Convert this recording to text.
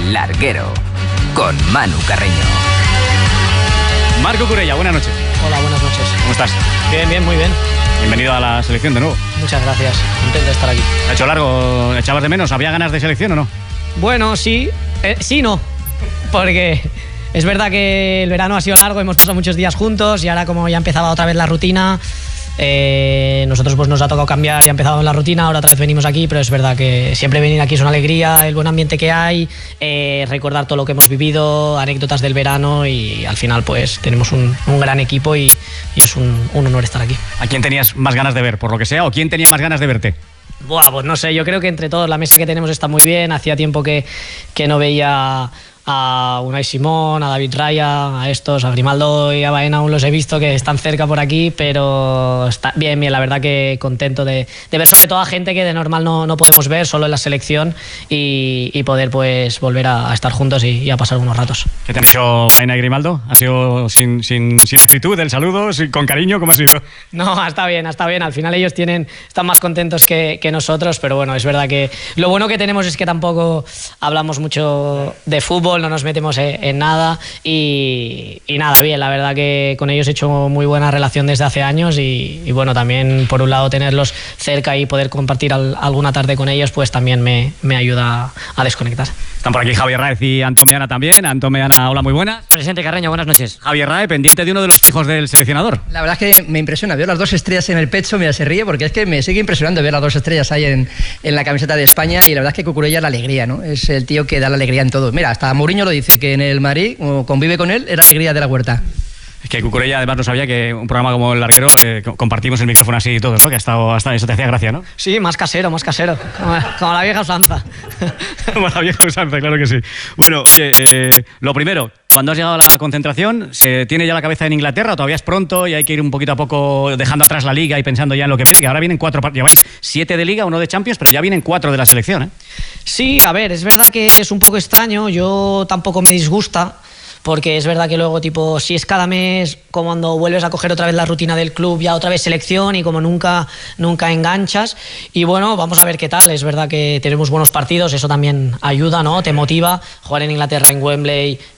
El Larguero, con Manu Carreño. Marco Curella, buenas noches. Hola, buenas noches. ¿Cómo estás? Bien, muy bien. Bienvenido a la selección de nuevo. Muchas gracias, contento de estar aquí. ¿Ha hecho largo? ¿Echabas de menos? ¿Había ganas de selección o no? Bueno, sí, no, porque es verdad que el verano ha sido largo, hemos pasado muchos días juntos y ahora como ya empezaba otra vez la rutina, nosotros pues nos ha tocado cambiar, ya empezado la rutina, ahora otra vez venimos aquí, pero es verdad que siempre venir aquí es una alegría, el buen ambiente que hay, recordar todo lo que hemos vivido, anécdotas del verano y al final pues tenemos un gran equipo y es un honor estar aquí. ¿A quién tenías más ganas de ver, por lo que sea, o quién tenía más ganas de verte? Buah, pues no sé, yo creo que entre todos la mesa que tenemos está muy bien, hacía tiempo que no veía a Unai Simón, a David Raya, a estos, a Grimaldo y a Baena, aún los he visto que están cerca por aquí, pero está bien, la verdad que contento de ver sobre todo a gente que de normal no podemos ver, solo en la selección y poder pues volver a estar juntos y a pasar unos ratos. ¿Qué te han dicho Baena y Grimaldo? ¿Ha sido sin acritud el saludo, con cariño? ¿Cómo ha sido? No, está bien, al final ellos están más contentos que nosotros, pero bueno, es verdad que lo bueno que tenemos es que tampoco hablamos mucho de fútbol, no nos metemos en nada y nada, bien, la verdad que con ellos he hecho muy buena relación desde hace años y bueno, también por un lado tenerlos cerca y poder compartir alguna tarde con ellos pues también me ayuda a desconectar. Están por aquí Javier Raez y Antón Meana también. Antón Meana, hola, muy buenas. Presente, Carreño, buenas noches. Javier Raez, pendiente de uno de los hijos del seleccionador. La verdad es que me impresiona, veo las 2 estrellas en el pecho, mira, se ríe porque es que me sigue impresionando ver las 2 estrellas ahí en la camiseta de España y la verdad es que Cucurella es la alegría, ¿no? Es el tío que da la alegría en todo. Mira, hasta Mourinho lo dice, que en el Madrid, como convive con él, es la alegría de la Huerta. Es que Cucurella además no sabía que un programa como El Larguero compartimos el micrófono así y todo, ¿no? Que hasta eso te hacía gracia, ¿no? Sí, más casero, como la vieja usanza. Como la vieja usanza, claro que sí. Bueno, lo primero, cuando has llegado a la concentración, ¿se tiene ya la cabeza en Inglaterra o todavía es pronto y hay que ir un poquito a poco dejando atrás la Liga y pensando ya en lo que viene? Que ahora vienen 4 partidos, lleváis 7 de Liga, 1 de Champions, pero ya vienen 4 de la selección, ¿eh? Sí, a ver, es verdad que es un poco extraño, yo tampoco me disgusta, porque es verdad que luego, tipo, si es cada mes, como cuando vuelves a coger otra vez la rutina del club, ya otra vez selección y como nunca enganchas. Y bueno, vamos a ver qué tal. Es verdad que tenemos buenos partidos, eso también ayuda, ¿no? Te motiva. Jugar en Inglaterra, en Wembley,